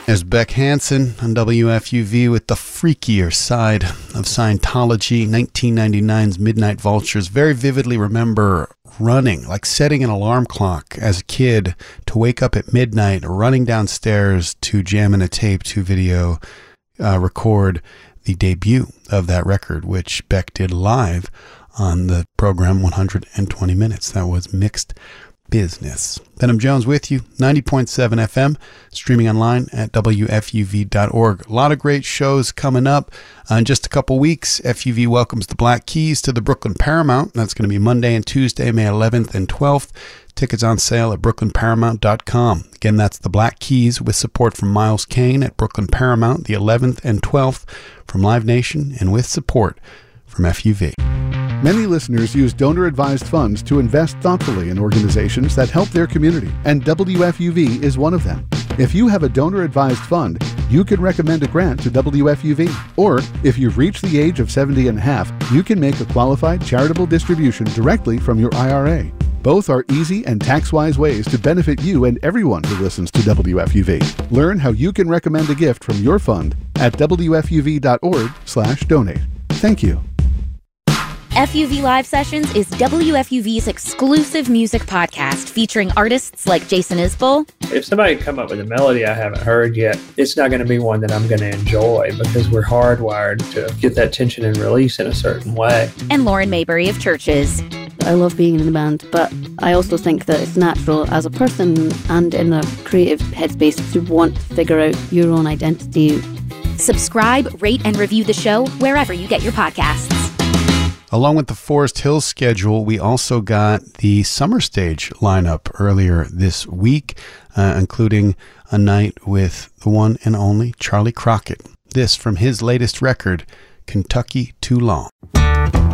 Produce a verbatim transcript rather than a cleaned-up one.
There's Beck Hansen on W F U V with The Freakier Side of Scientology. nineteen ninety-nine's Midnight Vultures. Very vividly remember running, like setting an alarm clock as a kid to wake up at midnight, running downstairs to jam in a tape to video uh, record the debut of that record, which Beck did live on the program one hundred twenty minutes. That was Mixed Business. Benham Jones with you, ninety point seven F M, streaming online at W F U V dot org. A lot of great shows coming up. Uh, in just a couple weeks, F U V welcomes the Black Keys to the Brooklyn Paramount. That's going to be Monday and Tuesday, May eleventh and twelfth. Tickets on sale at brooklyn paramount dot com. Again, that's the Black Keys with support from Miles Kane at Brooklyn Paramount, the eleventh and twelfth from Live Nation, and with support from F U V. Many listeners use donor-advised funds to invest thoughtfully in organizations that help their community, and W F U V is one of them. If you have a donor-advised fund, you can recommend a grant to W F U V. Or, if you've reached the age of seventy and a half, you can make a qualified charitable distribution directly from your I R A. Both are easy and tax-wise ways to benefit you and everyone who listens to W F U V. Learn how you can recommend a gift from your fund at W F U V dot org slash donate. Thank you. F U V Live Sessions is W F U V's exclusive music podcast featuring artists like Jason Isbell. If somebody come up with a melody I haven't heard yet, it's not going to be one that I'm going to enjoy because we're hardwired to get that tension and release in a certain way. And Lauren Mayberry of Churches. I love being in the band, but I also think that it's natural as a person and in a creative headspace to want to figure out your own identity. Subscribe, rate, and review the show wherever you get your podcasts. Along with the Forest Hills schedule, we also got the Summer Stage lineup earlier this week, uh, including a night with the one and only Charlie Crockett. This from his latest record, Kentucky Too Long.